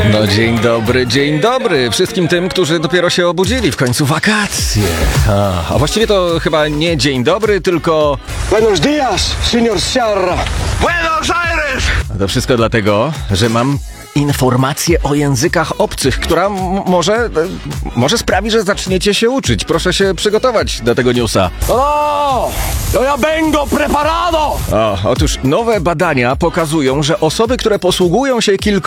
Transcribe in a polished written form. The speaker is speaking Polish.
No dzień dobry wszystkim tym, którzy dopiero się obudzili, w końcu wakacje. A właściwie to chyba nie dzień dobry, tylko... Buenos días, señor Sierra. Buenos Aires! To wszystko dlatego, że mam informację o językach obcych, która może sprawi, że zaczniecie się uczyć. Proszę się przygotować do tego newsa. No, yo ya vengo preparado. Otóż nowe badania pokazują, że osoby, które posługują się